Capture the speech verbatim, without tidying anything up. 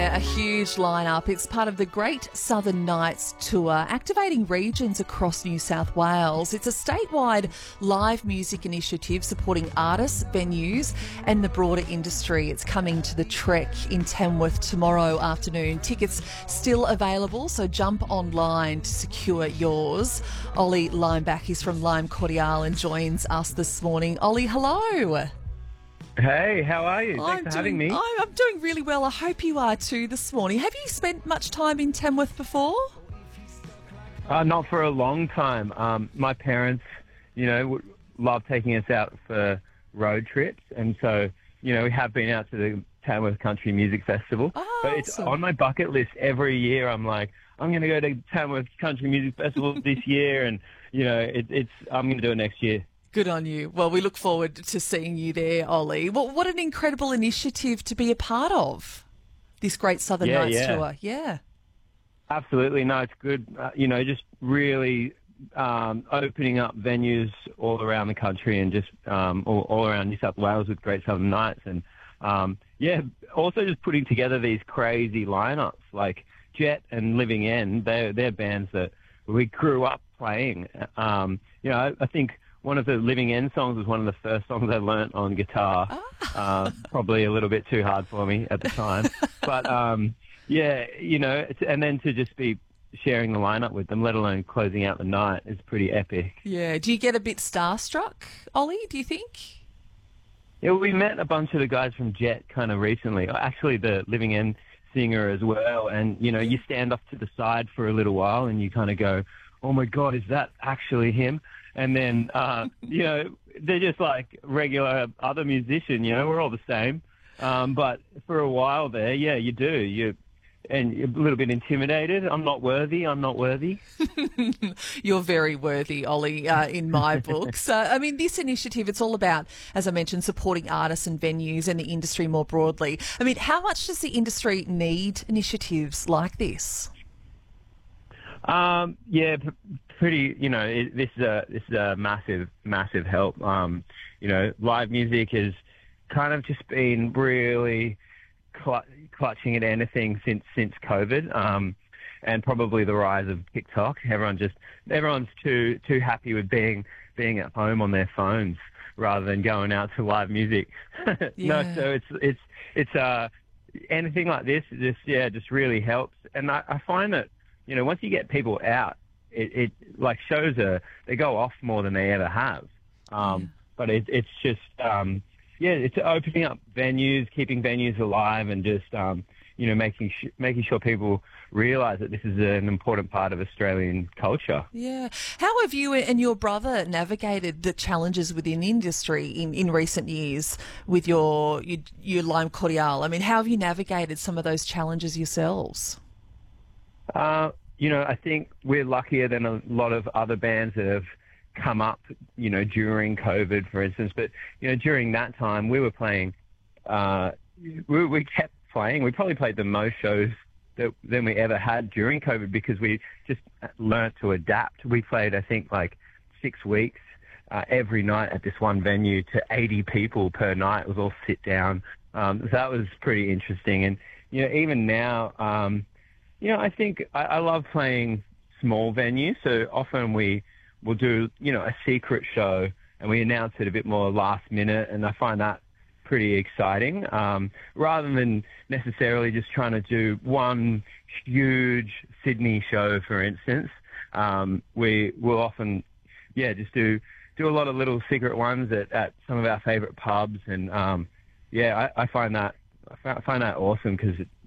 A huge lineup. It's part of the Great Southern Nights tour, activating regions across New South Wales. It's a statewide live music initiative supporting artists, venues and the broader industry. It's coming to the Trek in Tamworth tomorrow afternoon. Tickets still available, so jump online to secure yours. Ollie Limeback is from Lime Cordiale and joins us this morning. Ollie, hello. Hey, how are you? Thanks I'm for doing, having me. I'm, I'm doing really well. I hope you are too this morning. Have you spent much time in Tamworth before? Uh, not for a long time. Um, my parents, you know, w- love taking us out for road trips, and so, you know, we have been out to the Tamworth Country Music Festival. Oh, but it's awesome. on my bucket list every year. I'm like, I'm going to go to Tamworth Country Music Festival this year, and, you know, it, it's I'm going to do it next year. Good on you. Well, we look forward to seeing you there, Ollie. What, what an incredible initiative to be a part of, this Great Southern Yeah, Nights yeah. tour. Yeah. Absolutely. No, it's good. Uh, you know, just really um, opening up venues all around the country and just um, all, all around New South Wales with Great Southern Nights. And, um, yeah, also just putting together these crazy lineups like Jet and Living End. They're, they're bands that we grew up playing. Um, you know, I, I think one of the Living End songs was one of the first songs I learnt on guitar. Ah. Uh, probably a little bit too hard for me at the time. But, um, yeah, you know, it's, and then to just be sharing the lineup with them, let alone closing out the night, is pretty epic. Yeah. Do you get a bit starstruck, Ollie, do you think? Yeah, we met a bunch of the guys from Jet kind of recently. Actually, the Living End singer as well. And, you know, you stand off to the side for a little while and you kind of go, oh, my God, is that actually him? And then, uh, you know, they're just like regular other musician, you know, we're all the same. Um, but for a while there, yeah, you do. You and you're a little bit intimidated. I'm not worthy. I'm not worthy. You're very worthy, Ollie, uh, in my books. Uh, I mean, this initiative, it's all about, as I mentioned, supporting artists and venues and the industry more broadly. I mean, how much does the industry need initiatives like this? Um, yeah, p- pretty. You know, it, this is a this is a massive, massive help. Um, you know, live music has kind of just been really cl- clutching at anything since since COVID, um, and probably the rise of TikTok. Everyone just everyone's too too happy with being being at home on their phones rather than going out to live music. Yeah. No, so it's it's it's uh anything like this just yeah just really helps, and I, I find that. You know, once you get people out, it, it like shows a they go off more than they ever have. Um, Yeah. But it, it's just um, yeah, it's opening up venues, keeping venues alive, and just um, you know making sh- making sure people realise that this is an important part of Australian culture. Yeah. How have you and your brother navigated the challenges within industry in, in recent years with your, your your Lime Cordiale? I mean, how have you navigated some of those challenges yourselves? Uh, you know, I think we're luckier than a lot of other bands that have come up, you know, during COVID, for instance. But, you know, during that time, we were playing, uh, we, we kept playing. We probably played the most shows that, than we ever had during COVID because we just learnt to adapt. We played, I think, like six weeks uh, every night at this one venue to eighty people per night. It was all sit down. Um, so that was pretty interesting. And, you know, even now, um, you know, I think I, I love playing small venues. So often we will do, you know, a secret show and we announce it a bit more last minute. And I find that pretty exciting, um, rather than necessarily just trying to do one huge Sydney show, for instance. Um, we will often, yeah, just do, do a lot of little secret ones at, at some of our favorite pubs. And, um, yeah, I, I find that, I find that awesome because